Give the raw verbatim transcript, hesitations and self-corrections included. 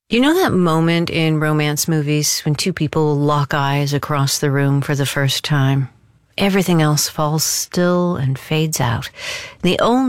You know that moment in romance movies when two people lock eyes across the room for the first time? Everything else falls still and fades out. The only